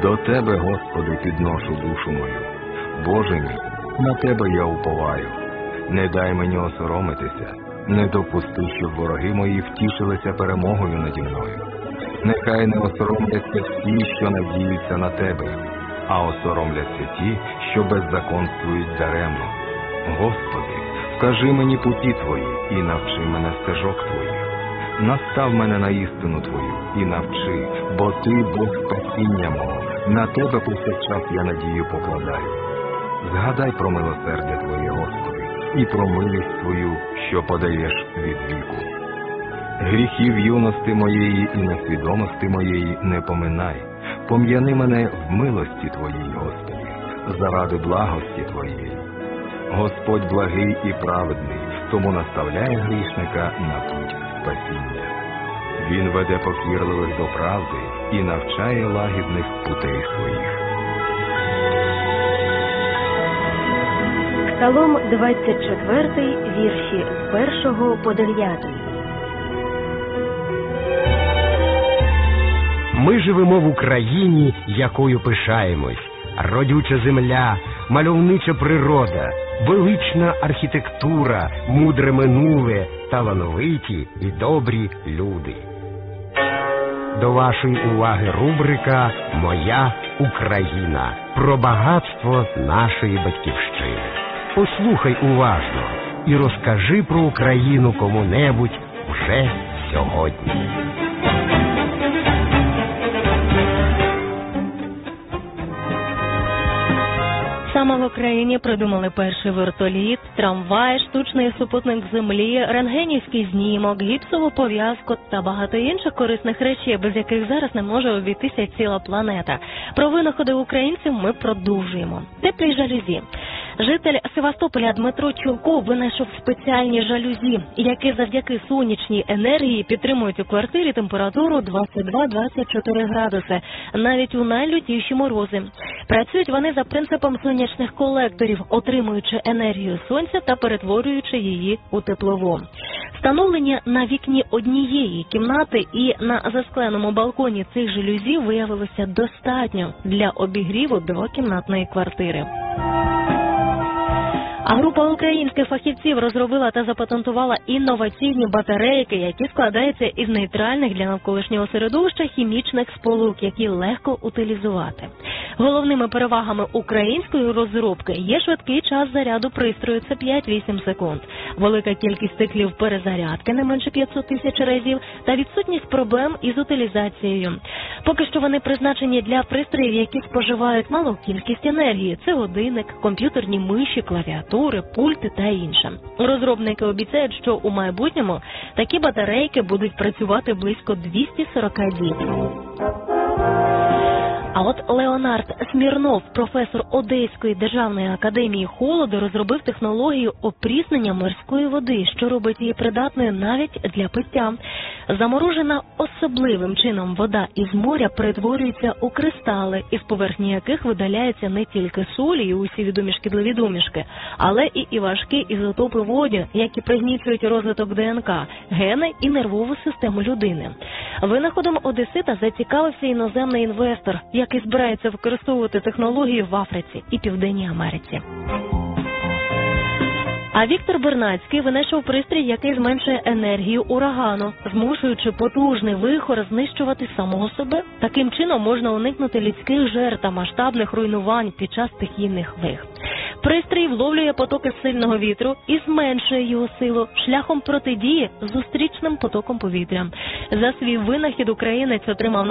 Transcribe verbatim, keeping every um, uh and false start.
До Тебе, Господи, підношу душу мою. Боже мій, на Тебе я уповаю. Не дай мені осоромитися, не допусти, щоб вороги мої втішилися перемогою наді мною. Нехай не осоромляться всі, що надіються на Тебе, а осоромляться ті, що беззаконствують даремно. Господи, вкажи мені путі Твої і навчи мене стежок Твоїх. Настав мене на істину Твою і навчи, бо Ти Бог спасіння мого, на Тебе повсякчас я надію покладаю. Згадай про милосердя Твоє, Господи, і про милість Твою, що подаєш від віку. Гріхів юності моєї і несвідомості моєї не поминай. Пом'яни мене в милості Твоїй, Господи, заради благості Твоєї. Господь благий і праведний, тому наставляє грішника на путь спасіння. Він веде покірливих до правди і навчає лагідних путей своїх. Псалом двадцять четвертий, вірші з першого по дев'ятий. Ми живемо в Україні, якою пишаємось. Родюча земля, мальовнича природа, велична архітектура, мудре минуле, талановиті і добрі люди. До вашої уваги рубрика «Моя Україна» про багатство нашої батьківщини. Послухай уважно і розкажи про Україну кому-небудь вже сьогодні. Саме в Україні придумали перший вертоліт, трамвай, штучний супутник землі, рентгенівський знімок, гіпсову пов'язку та багато інших корисних речей, без яких зараз не може обійтися ціла планета. Про винаходи українців ми продовжуємо. Теплі жалюзі. Житель Севастополя Дмитро Чулков винайшов спеціальні жалюзі, які завдяки сонячній енергії підтримують у квартирі температуру двадцять два - двадцять чотири градуси, навіть у найлютіші морози. Працюють вони за принципом сонячних колекторів, отримуючи енергію сонця та перетворюючи її у теплову. Встановлення на вікні однієї кімнати і на заскленому балконі цих жалюзі виявилося достатньо для обігріву двокімнатної квартири. А група українських фахівців розробила та запатентувала інноваційні батарейки, які складаються із нейтральних для навколишнього середовища хімічних сполук, які легко утилізувати. Головними перевагами української розробки є швидкий час заряду пристрою – це п'ять-вісім секунд, велика кількість циклів перезарядки – не менше п'ятсот тисяч разів та відсутність проблем із утилізацією. Поки що вони призначені для пристроїв, які споживають малу кількість енергії – це годинник, комп'ютерні миші, клавіатури, пульти та інше. Розробники обіцяють, що у майбутньому такі батарейки будуть працювати близько двісті сорок діб. А от Леонард Смірнов, професор Одеської державної академії холоду, розробив технологію опріснення морської води, що робить її придатною навіть для пиття. Заморожена особливим чином вода із моря перетворюється у кристали, із поверхні яких видаляються не тільки солі і усі відомі шкідливі домішки, але і, і важкі ізотопи водню, які пригнічують розвиток ДНК, гени і нервову систему людини. Винаходом одесита зацікавився іноземний інвестор, який збирається використовувати технологію в Африці і Південній Америці. А Віктор Бернацький винайшов пристрій, який зменшує енергію урагану, змушуючи потужний вихор знищувати самого себе. Таким чином можна уникнути людських жертв та масштабних руйнувань під час стихійних лих. Пристрій вловлює потоки сильного вітру і зменшує його силу шляхом протидії зустрічним потоком повітря. За свій винахід українець отримав